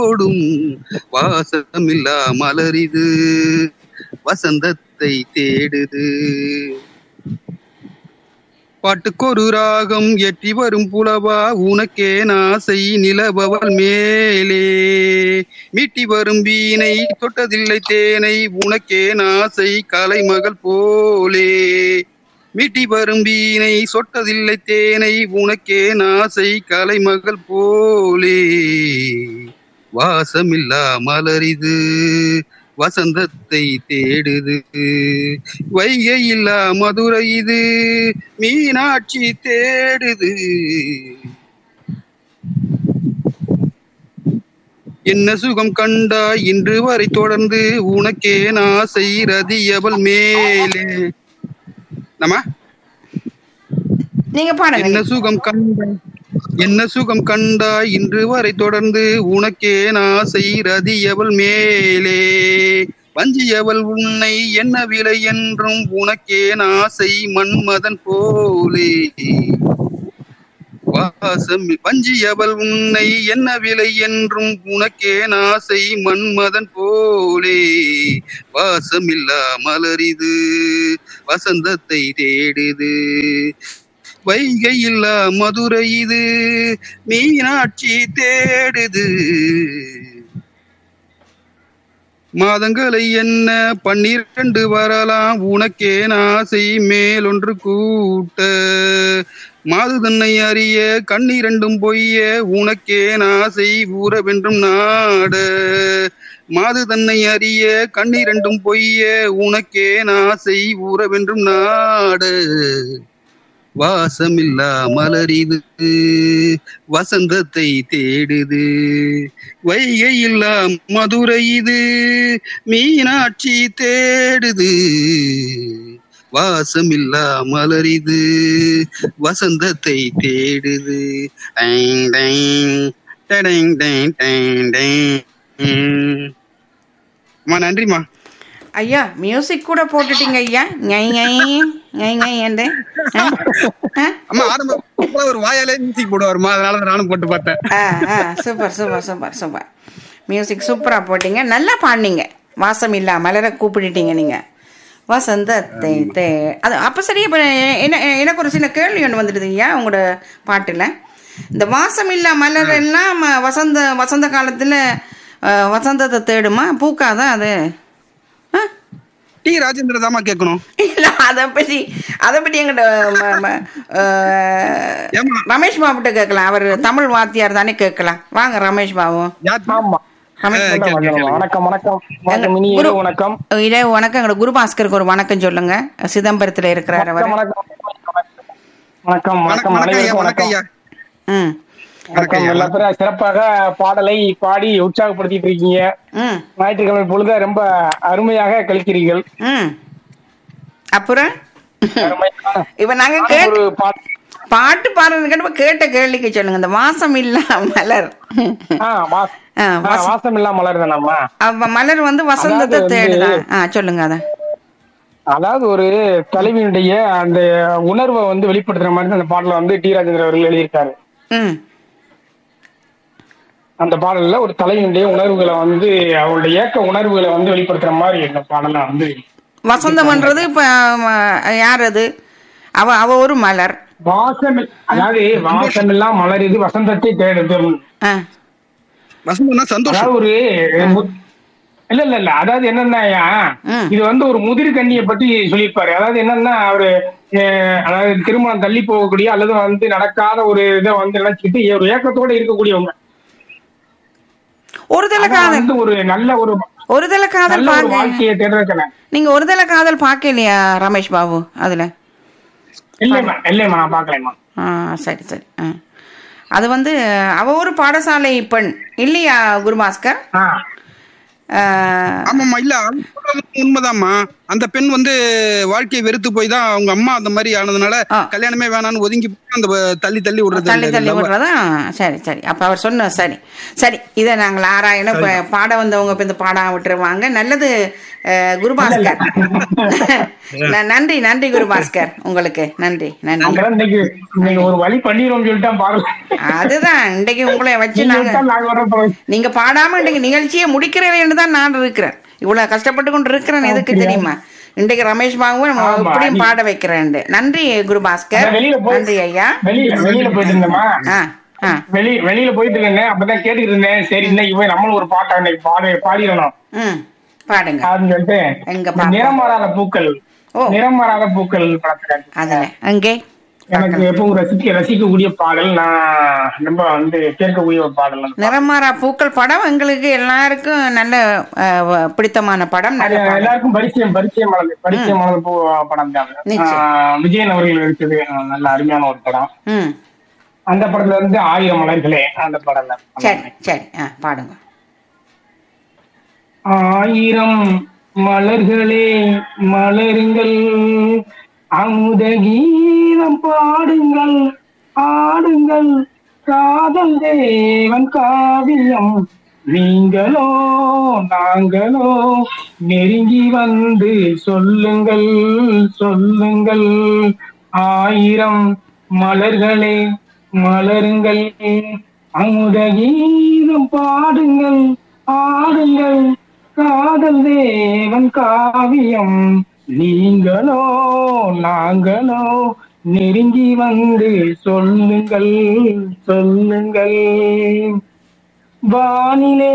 ஓடும் வாசமில்லா மலரிது வசந்தத்தை தேடுது. பாட்டுக்கொரு ராகம் ஏற்றி வரும் புலவா உனக்கே நாசை நிலவவள் மேலே மீட்டி வரும் வீணை தொட்டதில்லை தேனை உனக்கே நாசை கலைமகள் போலே மீட்டி வரும் வீணை சொட்டதில்லை தேனை உனக்கே நாசை கலைமகள் போலே வாசமில்லா மலரிது வசந்தத்தை தேடுது. வைகை இல்லா மதுரை இது மீனாட்சி தேடுது. என்ன சுகம் கண்டா இன்று வரை தொடர்ந்து உனக்கே நாசை ரதியவள் மேலே. நம்ம நீங்க பாடுங்க. என்ன சுகம் கண்டா இன்று வரை தொடர்ந்து உனக்கே நாசை ரதியவள் மேலே வஞ்சியவள் உன்னை என்ன விலை என்றும் உனக்கே நாசை மன்மதன் போலே வாசம் வஞ்சியவள் உன்னை என்ன விலை என்றும் உனக்கே நாசை மன்மதன் போலே வாசமில்லா மலரிது வசந்தத்தை தேடுது. வைகை இல்லா மதுரை இது மீனாட்சி தேடுது. மாதங்களை என்ன 12 வரலாம் உனக்கே நாசை மேலொன்று கூட்ட மாது தன்னை அறிய கண்ணிரண்டும் பொய்ய உனக்கே நாசை ஊரவென்றும் நாட மாது தன்னை அறிய கண்ணிரண்டும் பொய்ய உனக்கே நாசை ஊரவென்றும் நாட வாசமில்லா மலரிது வசந்தத்தை தேடுது. வைகை இல்லா மதுரை இது மீனாட்சி தேடுது. வாசமில்லா மலரிது வசந்தத்தை தேடுது. நன்றிமா ஐயா. மியூசிக் கூட போட்டுட்டீங்க ஐயா. ஒரு வாயாலே மியூசிக் போடுவாருமா, அதனால நானும் போட்டு பார்த்தேன். Super super super super. Music சூப்பரா போட்டீங்க, நல்லா பாடினீங்க. வாசம் இல்லா மலரை கூப்பிட்டுட்டீங்க நீங்க. வசந்தத்தை அது அப்ப சரி. இப்ப எனக்கு ஒரு சில கேள்வி ஒன்று வந்துடுது ஐயா உங்களோட பாட்டுல. இந்த வாசம் இல்லா மலர் எல்லாம் வசந்த காலத்துல வசந்தத்தை தேடுமா, பூக்காதான் அது? டி ராஜேந்திர தாமா கேட்கணும். இல்ல அதை பத்தி எங்கிட்ட ரமேஷ் பாபுட்ட கேட்கலாம். அவர் தமிழ் வாத்தியார் தானே, கேட்கலாம். வாங்க ரமேஷ் பாபு. வணக்கம் வணக்கம் இரவு வணக்கம். எங்களோட குருபாஸ்கருக்கு ஒரு வணக்கம் சொல்லுங்க. சிதம்பரத்துல இருக்கிறார் அவர். வணக்கம் வணக்கம் வணக்கம். எல்லாரும் சிறப்பாக பாடலை பாடி உற்சாகப்படுத்திட்டு இருக்கீங்க. ஞாயிற்றுக்கிழமை பொழுத ரொம்ப அருமையாக கழிக்கிறீர்கள். அப்புறம் இப்ப நாங்க பாட்டு பாடுறதுக்கு கேட்ட கேள்விக்கு சொல்லுங்க. இந்த வாசம் இல்லா மலர், வாசம் இல்லா மலர் தானம்மா? மலர் வந்து வசந்தத்தை தேடுதான். சொல்லுங்க. அதாவது ஒரு தலைவியினுடைய அந்த உணர்வை வந்து வெளிப்படுத்துற மாதிரி அந்த பாடல வந்து டி ராஜேந்திர அவர்கள் எழுதியிருக்காரு. அந்த பாடல்ல ஒரு தலைவனுடைய உணர்வுகளை வந்து அவருடைய ஏக்க உணர்வுகளை வந்து வெளிப்படுத்துற மாதிரி இந்த பாடல வந்து வசந்தம்ன்றது இப்ப யார் அது? அவ ஒரு மலர். வாசம், அதாவது வாசமெல்லாம் மலர் இது வசந்தத்தை தேடுது. ஒரு இல்ல இல்ல இல்ல அதாவது என்னன்னா இது வந்து ஒரு முதிர் கண்ணியை பத்தி சொல்லியிருப்பாரு. அதாவது என்னன்னா அவரு அதாவது திருமணம் தள்ளி போகக்கூடிய அல்லது வந்து நடக்காத ஒரு இதை வந்து நினைச்சுக்கிட்டு ஒரு ஏக்கத்தோட இருக்கக்கூடியவங்க. ஒருதலை காதல், ஒரு நல்ல ஒருதலை காதல் வாழ்க்கையை தேடுறதுல நீங்க ஒருதலை காதல் பாக்கலையா ரமேஷ் பாபு? அதுல இல்லையம்மா இல்லையம்மா நான் பாக்கலையம்மா. சரி சரி. அது வந்து அவ ஒரு பாடசாலை பெண் இல்லையா குருபாஸ்கர்? ஆமாம்மா, இல்ல அது சொல்றது உண்மைதாம்மா. அந்த பெண் வந்து வாழ்க்கையை வெறுத்து போய் தான் அவங்க அம்மா அந்த மாதிரி ஆனதுனால கல்யாணமே வேணாம்னு ஒதுங்கி போய் அந்த தள்ளி தள்ளி தள்ளி தள்ளி விடுறது. விடுறதா? சரி சரி, அப்ப அவர் சொன்ன சரி சரி, இதை நாங்கள் ஆராயணும். இப்ப பாட வந்தவங்க இப்ப இந்த பாடம் விட்டுருவாங்க. நல்லது குருபாஸ்கர். நன்றி நன்றி குருபாஸ்கர், உங்களுக்கு நன்றி நன்றி. இன்னைக்கு ஒரு வழி பண்ணிடுவோம் சொல்லிட்டா பாருங்க. அதுதான் இன்றைக்கு உங்களை வச்சு நீங்க பாடாம இன்றைக்கு நிகழ்ச்சியை முடிக்கிறேன்னு தான் நான் இருக்கிறேன். இவ்வளவு கஷ்டப்பட்டு கொண்டு இருக்கிறேன். எதுக்கு தெரியுமா? இன்றைக்கு ரமேஷ் பாபுவும் எப்படியும் பாட வைக்கிறேன். நன்றி குருபாஸ்கர், நன்றி ஐயா. வெளியில போயிட்டு இருந்தேமா, வெளியில போயிட்டு இருந்தேன். அப்பதான் கேட்டுட்டு இருந்தேன், சரி இன்னைக்கு போய் நம்மளும் ஒரு பாட்டை இன்னைக்கு பாடிடணும் பாடுங்க அப்படின்னு சொல்லிட்டு நிறமாறாத பூக்கள், நிறமாறாத பூக்கள் படத்துல அதுல அங்கே எனக்கு எப்பவும் ரசிக்கக்கூடிய பாடல், நான் ரொம்ப வந்து கேட்கக்கூடிய ஒரு பாடல். நிறமாறா பூக்கள் படம் எங்களுக்கு எல்லாருக்கும் நல்ல பிடித்தமான படம். எல்லாருக்கும் பரிச்சயமானது படம் தான். விஜயன் அவர்கள் நடிச்சது நல்ல அருமையான ஒரு படம். அந்த படத்துல இருந்து 1000 மலர்களே அந்த படம்ல. சரி சரி, பாடுங்க. 1000 மலர்களே மலருங்கள், அமுத கீதம் பாடுங்கள், ஆடுங்கள், காதல் தேவன் காவியம், நீங்களோ நாங்களோ நெருங்கி வந்து சொல்லுங்கள் சொல்லுங்கள். 1000 மலர்களே மலருங்கள், அமுத கீதம் பாடுங்கள், ஆடுங்கள், காதல் தேவன் காவியம், நீங்களோ நாங்களோ நெருங்கி வந்து சொல்லுங்கள் சொல்லுங்கள். வானிலே